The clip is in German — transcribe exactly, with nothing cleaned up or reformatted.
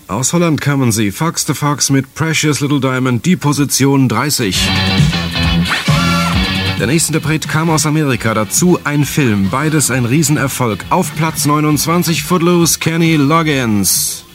Aus Holland kamen sie, Fox the Fox mit Precious Little Diamond, die Position dreißig. Der nächste Interpret kam aus Amerika, dazu ein Film, beides ein Riesenerfolg. Auf Platz neunundzwanzig, Footloose, Kenny Loggins.